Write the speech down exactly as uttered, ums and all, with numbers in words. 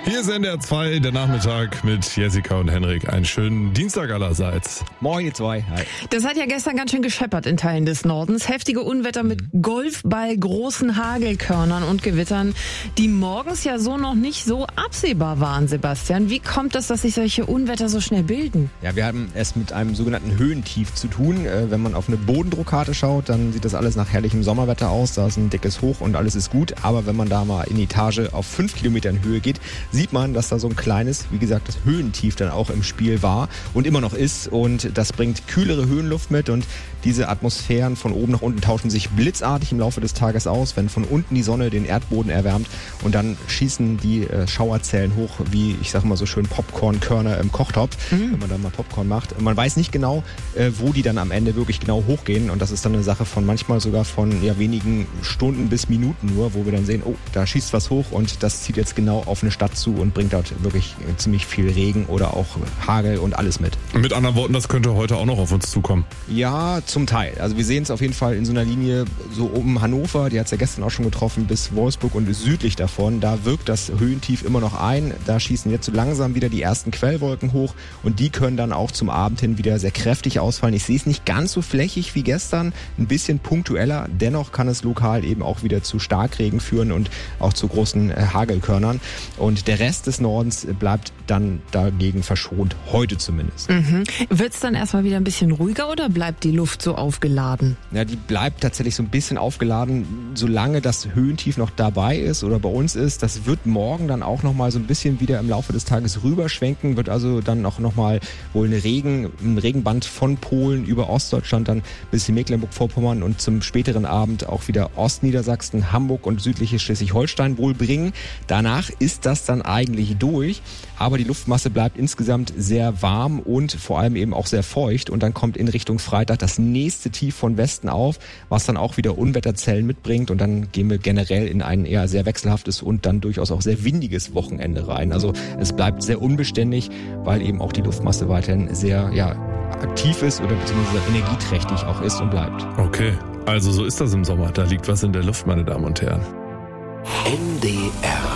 Hier ist N D R zwei, der Nachmittag mit Jessica und Henrik. Einen schönen Dienstag allerseits. Moin, ihr zwei. Hi. Das hat ja gestern ganz schön gescheppert in Teilen des Nordens. Heftige Unwetter mit Golfball, großen Hagelkörnern und Gewittern, die morgens ja so noch nicht so absehbar waren, Sebastian. Wie kommt es, dass sich solche Unwetter so schnell bilden? Ja, wir haben es mit einem sogenannten Höhentief zu tun. Äh, wenn man auf eine Bodendruckkarte schaut, dann sieht das alles nach herrlichem Sommerwetter aus. Da ist ein dickes Hoch und alles ist gut. Aber wenn man da mal in die Etage auf fünf Kilometer in Höhe geht, sieht man, dass da so ein kleines, wie gesagt, das Höhentief dann auch im Spiel war und immer noch ist. Und das bringt kühlere Höhenluft mit und diese Atmosphären von oben nach unten tauschen sich blitzartig im Laufe des Tages aus, wenn von unten die Sonne den Erdboden erwärmt und dann schießen die äh, Schauerzellen hoch, wie ich sage mal so schön Popcornkörner im Kochtopf, mhm. wenn man da mal Popcorn macht. Und man weiß nicht genau, äh, wo die dann am Ende wirklich genau hochgehen und das ist dann eine Sache von manchmal sogar von ja, wenigen Stunden bis Minuten nur, wo wir dann sehen, oh, da schießt was hoch und das zieht jetzt genau auf eine Stadt zu und bringt dort wirklich ziemlich viel Regen oder auch Hagel und alles mit. Mit anderen Worten, das könnte heute auch noch auf uns zukommen. Ja, zum Teil. Also wir sehen es auf jeden Fall in so einer Linie so um Hannover, die hat es ja gestern auch schon getroffen, bis Wolfsburg und südlich davon. Da wirkt das Höhentief immer noch ein. Da schießen jetzt so langsam wieder die ersten Quellwolken hoch und die können dann auch zum Abend hin wieder sehr kräftig ausfallen. Ich sehe es nicht ganz so flächig wie gestern, ein bisschen punktueller. Dennoch kann es lokal eben auch wieder zu Starkregen führen und auch zu großen äh, Hagelkörnern. Und der Rest des Nordens bleibt dann dagegen verschont, heute zumindest. Mhm. Wird es dann erstmal wieder ein bisschen ruhiger oder bleibt die Luft so aufgeladen? Ja, die bleibt tatsächlich so ein bisschen aufgeladen, solange das Höhentief noch dabei ist oder bei uns ist. Das wird morgen dann auch nochmal so ein bisschen wieder im Laufe des Tages rüberschwenken, wird also dann auch nochmal wohl eine Regen, ein Regenband von Polen über Ostdeutschland dann bis in Mecklenburg-Vorpommern und zum späteren Abend auch wieder Ostniedersachsen, Hamburg und südliches Schleswig-Holstein wohl bringen. Danach ist das dann eigentlich durch, aber die Luftmasse bleibt insgesamt sehr warm und vor allem eben auch sehr feucht und dann kommt in Richtung Freitag das nächste Tief von Westen auf, was dann auch wieder Unwetterzellen mitbringt und dann gehen wir generell in ein eher sehr wechselhaftes und dann durchaus auch sehr windiges Wochenende rein. Also es bleibt sehr unbeständig, weil eben auch die Luftmasse weiterhin sehr ja, aktiv ist oder beziehungsweise energieträchtig auch ist und bleibt. Okay, also so ist das im Sommer. Da liegt was in der Luft, meine Damen und Herren. N D R